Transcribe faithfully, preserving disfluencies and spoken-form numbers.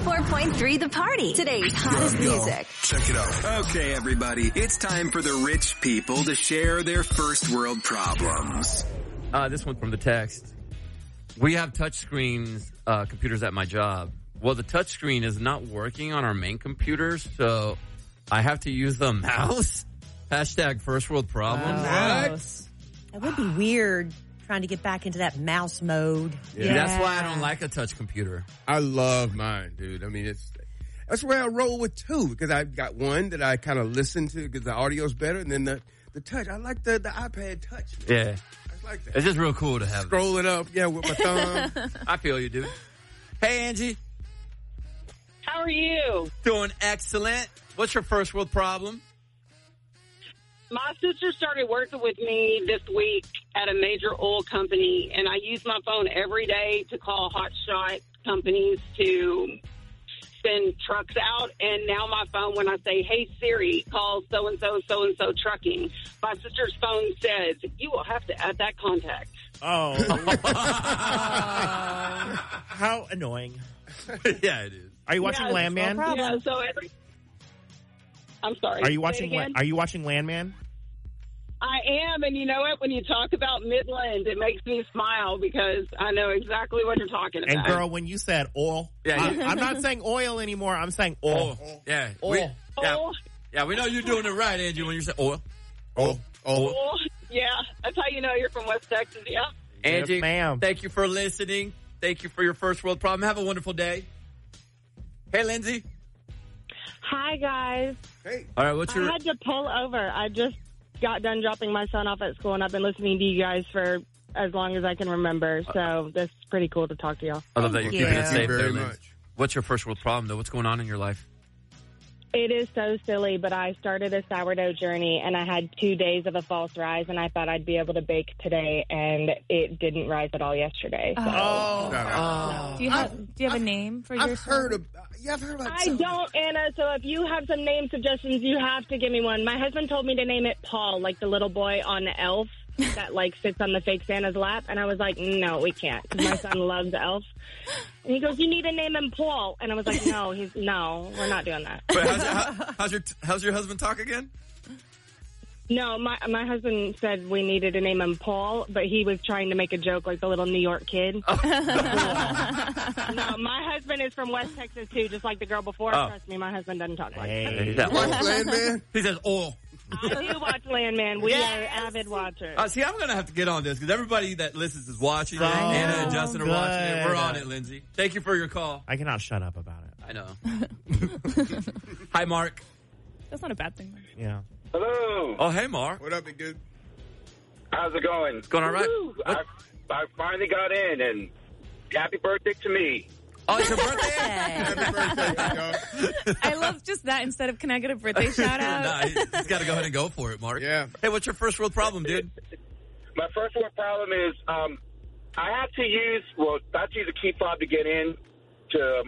ninety-four point three The Party. Today's hottest Yo, yo. music. Check it out. Okay, everybody. It's time for the rich people to share their first world problems. Uh, this one from the text. We have touchscreens, uh, computers at my job. Well, the touchscreen is not working on our main computers, so I have to use the mouse. Hashtag first world problem. Wow. That would be weird, trying to get back into that mouse mode. Yeah. Yeah. That's why I don't like a touch computer. I love mine, dude. I mean, it's that's where I roll with two, because I've got one that I kind of listen to because the audio's better, and then the, the touch. I like the, the iPad touch, man. Yeah. I like that. It's just real cool to have Scrolling up, yeah, with my thumb. I feel you, dude. Hey, Angie. How are you? Doing excellent. What's your first world problem? My sister started working with me this week at a major oil company, and I use my phone every day to call hotshot companies to send trucks out. And now my phone, when I say, hey, Siri, call so-and-so, so-and-so trucking, my sister's phone says, you will have to add that contact. Oh. How annoying. Yeah, it is. Are you watching yeah, Landman? No yeah, so every... I'm sorry. Are you watching? La- are you watching Landman? I am, and you know what? When you talk about Midland, it makes me smile because I know exactly what you're talking about. And girl, when you said oil, yeah, I, I'm not saying oil anymore. I'm saying oil. oil. Yeah, oil. We, yeah, oil. yeah. We know you're doing it right, Angie. When you say oil, oil, oil. oil. Yeah, that's how you know you're from West Texas. Yeah, Angie, yes, ma'am. Thank you for listening. Thank you for your first world problem. Have a wonderful day. Hey, Lindsay. Hi, guys. Hey. All right, what's your... I had to pull over. I just got done dropping my son off at school, and I've been listening to you guys for as long as I can remember. So this is pretty cool to talk to y'all. I love that you're Thank keeping you. it safe Thank you there, very Lindsay. much. What's your first world problem, though? What's going on in your life? It is so silly, but I started a sourdough journey, and I had two days of a false rise, and I thought I'd be able to bake today, and it didn't rise at all yesterday. So. Oh. Oh. Do you have Do you have a name for your? I've heard of. Yeah, I've heard about. I some- don't, Anna, so if you have some name suggestions, you have to give me one. My husband told me to name it Paul, like the little boy on Elf that, like, sits on the fake Santa's lap. And I was like, no, we can't, because my son loves Elf. And he goes, you need to name him Paul. And I was like, no, he's no, we're not doing that. Wait, how's, how, how's your How's your husband talk again? No, my my husband said we needed to name him Paul, but he was trying to make a joke like the little New York kid. Oh. No, my husband is from West Texas, too, just like the girl before. Oh. Trust me, my husband doesn't talk like Hey. that. You watch Landman? He says oil. I do watch Landman. We Yes. are avid watchers. Uh, see, I'm going to have to get on this because everybody that listens is watching it. Oh, Anna and Justin are good. watching it. We're on it, Lindsay. Thank you for your call. I cannot shut up about it. I know. Hi, Mark. That's not a bad thing. Yeah. Hello. Oh, hey, Mark. What up, big dude? How's it going? It's going all right. I, I finally got in, and happy birthday to me. Oh, it's your birthday? Happy birthday, dog. I love just that instead of can I get a birthday shout out? Nah, he's got to go ahead and go for it, Mark. Yeah. Hey, what's your first world problem, dude? My first world problem is um, I have to use, well, I have to use a key fob to get in to